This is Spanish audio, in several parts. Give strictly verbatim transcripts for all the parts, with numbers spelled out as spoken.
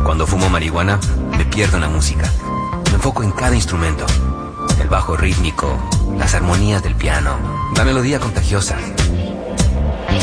Cuando fumo marihuana, me pierdo en la música. Me enfoco en cada instrumento. El bajo rítmico, las armonías del piano, la melodía contagiosa. Hey,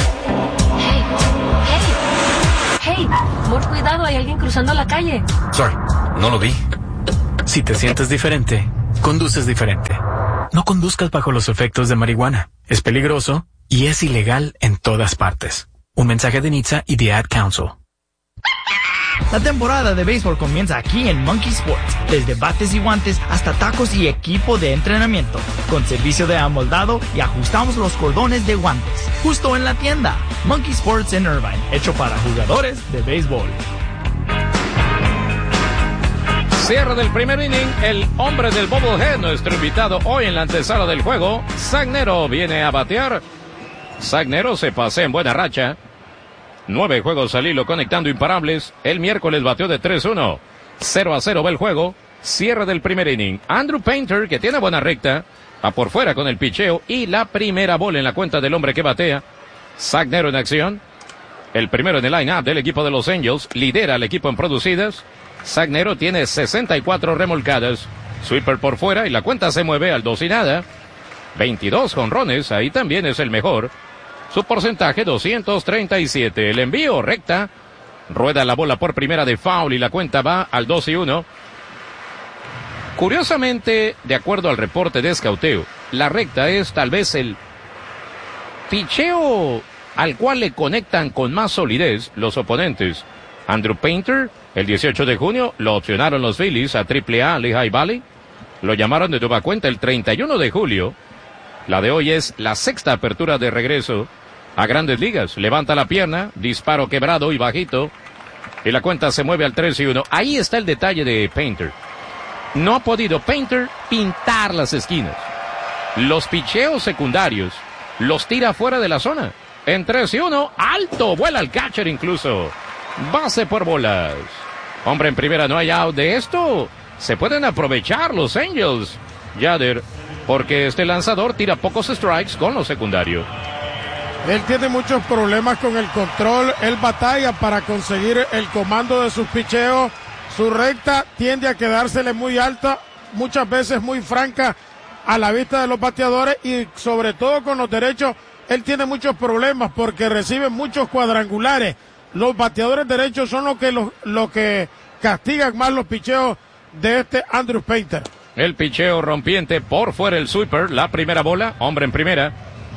hey, hey, por cuidado, hay alguien cruzando la calle. Sorry, no lo vi. Si te sientes diferente, conduces diferente. No conduzcas bajo los efectos de marihuana. Es peligroso y es ilegal en todas partes. Un mensaje de N H T S A y The Ad Council. La temporada de béisbol comienza aquí en Monkey Sports. Desde bates y guantes hasta tacos y equipo de entrenamiento. Con servicio de amoldado y ajustamos los cordones de guantes. Justo en la tienda. Monkey Sports en Irvine. Hecho para jugadores de béisbol. Cierre del primer inning, el hombre del bobblehead, nuestro invitado hoy en la antesala del juego. Zach Nero viene a batear. Zach Nero se pasea en buena racha. Nueve juegos al hilo conectando imparables. El miércoles bateó de tres uno. cero a cero va el juego. Cierre del primer inning. Andrew Painter, que tiene buena recta, va por fuera con el picheo y la primera bola en la cuenta del hombre que batea. Zach Nero en acción. El primero en el line-up del equipo de los Angels. Lidera al equipo en producidas. Zach Nero tiene sesenta y cuatro remolcadas. Sweeper por fuera y la cuenta se mueve al dos y nada. veintidós jonrones, ahí también es el mejor. Su porcentaje doscientos treinta y siete. El envío recta. Rueda la bola por primera de foul y la cuenta va al dos y uno. Curiosamente, de acuerdo al reporte de escauteo, la recta es tal vez el picheo al cual le conectan con más solidez los oponentes. Andrew Painter, el dieciocho de junio, lo opcionaron los Phillies a triple A Lehigh Valley. Lo llamaron de nueva cuenta el treinta y uno de julio. La de hoy es la sexta apertura de regreso a Grandes Ligas. Levanta la pierna, disparo quebrado y bajito. Y la cuenta se mueve al tres y uno. Ahí está el detalle de Painter. No ha podido Painter pintar las esquinas. Los picheos secundarios los tira fuera de la zona. En tres y uno, alto, vuela el catcher incluso. Base por bolas. Hombre en primera, no hay out. De esto se pueden aprovechar los Angels, Yader, porque este lanzador tira pocos strikes con lo secundario. Él tiene muchos problemas con el control, él batalla para conseguir el comando de sus picheos. Su recta tiende a quedársele muy alta, muchas veces muy franca a la vista de los bateadores, y sobre todo con los derechos él tiene muchos problemas porque recibe muchos cuadrangulares. Los bateadores derechos son los que, los, los que castigan más los picheos de este Andrew Painter. El picheo rompiente por fuera, el sweeper, la primera bola, hombre en primera.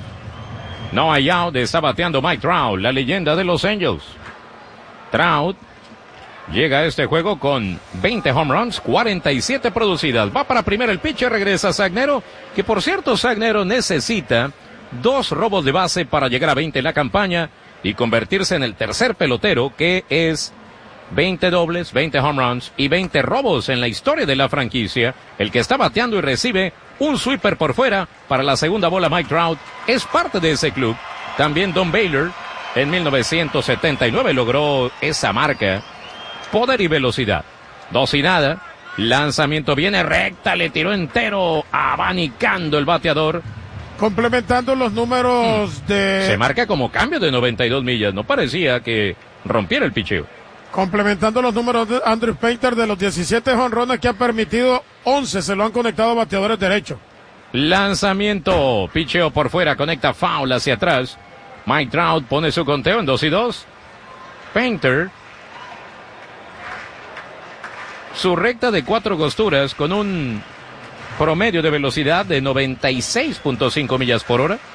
No hay out, está bateando Mike Trout, la leyenda de los Angels. Trout llega a este juego con veinte home runs, cuarenta y siete producidas. Va para primera el pitcher, regresa Zach Nero, que por cierto Zach Nero necesita dos robos de base para llegar a veinte en la campaña y convertirse en el tercer pelotero que es veinte dobles, veinte home runs y veinte robos en la historia de la franquicia. El que está bateando y recibe un sweeper por fuera para la segunda bola, Mike Trout, es parte de ese club. También Don Baylor en mil novecientos setenta y nueve logró esa marca. Poder y velocidad. Dos y nada. Lanzamiento viene recta, le tiró entero, abanicando el bateador. Complementando los números mm. de... Se marca como cambio de noventa y dos millas. No parecía que rompiera el picheo. Complementando los números de Andrew Painter, de los diecisiete jonrones que ha permitido, once se lo han conectado a bateadores derechos. Lanzamiento, picheo por fuera, conecta foul hacia atrás. Mike Trout pone su conteo en dos y dos. Painter, su recta de cuatro costuras con un promedio de velocidad de noventa y seis punto cinco millas por hora.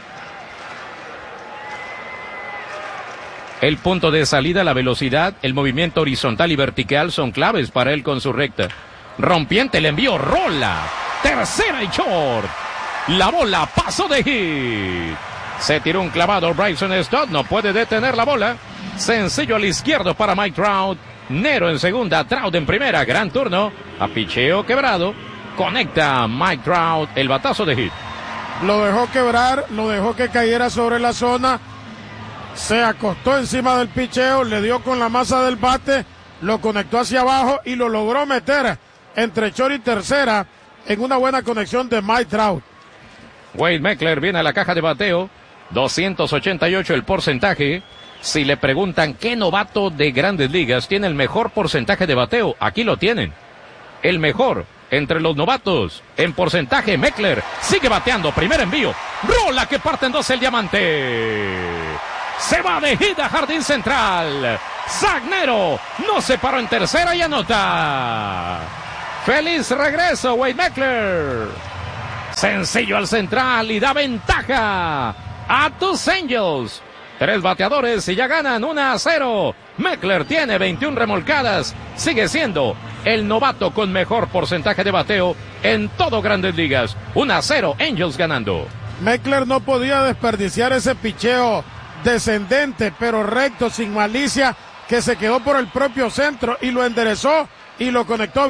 El punto de salida, la velocidad, el movimiento horizontal y vertical son claves para él con su recta. Rompiente, le envió, rola. Tercera y short. La bola pasó de hit. Se tiró un clavado Bryson Stott, no puede detener la bola. Sencillo al izquierdo para Mike Trout. Nero en segunda, Trout en primera. Gran turno. A picheo quebrado. Conecta Mike Trout el batazo de hit. Lo dejó quebrar, lo dejó que cayera sobre la zona. Se acostó encima del picheo, le dio con la masa del bate, lo conectó hacia abajo y lo logró meter entre short y tercera en una buena conexión de Mike Trout. Wade Meckler viene a la caja de bateo. doscientos ochenta y ocho el porcentaje. Si le preguntan qué novato de Grandes Ligas tiene el mejor porcentaje de bateo, aquí lo tienen. El mejor entre los novatos en porcentaje, Meckler sigue bateando. Primer envío. Rola que parte en dos el diamante. Se va de hit a jardín central. Zagnero no se paró en tercera y anota. Feliz regreso, Wade Meckler. Sencillo al central y da ventaja a tus Angels. Tres bateadores y ya ganan uno a cero. Meckler tiene veintiuna remolcadas. Sigue siendo el novato con mejor porcentaje de bateo en todo Grandes Ligas. uno a cero, Angels ganando. Meckler no podía desperdiciar ese picheo descendente, pero recto, sin malicia, que se quedó por el propio centro y lo enderezó y lo conectó.